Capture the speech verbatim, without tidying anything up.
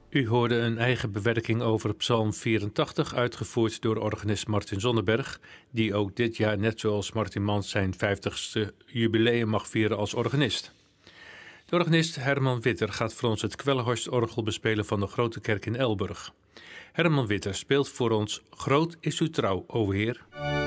U hoorde een eigen bewerking over Psalm vierentachtig, uitgevoerd door organist Martin Zonneberg, die ook dit jaar net zoals Martin Mans zijn vijftigste jubileum mag vieren als organist. De organist Herman Witter gaat voor ons het Kwelhorst-orgel bespelen van de Grote Kerk in Elburg. Herman Witter speelt voor ons Groot is uw trouw, o Heer.